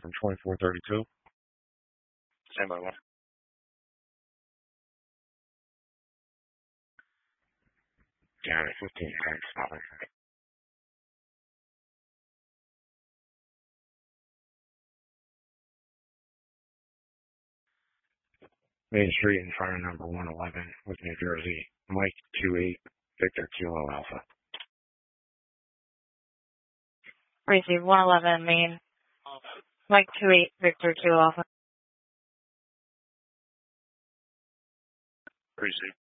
from 2432. Stand by 1. County 15 tanks, stopping. Main Street and fire number 111 with New Jersey, Mike 28, Victor Kilo Alpha. Receive 111 Main, Mike 28, Victor Kilo Alpha. Receive.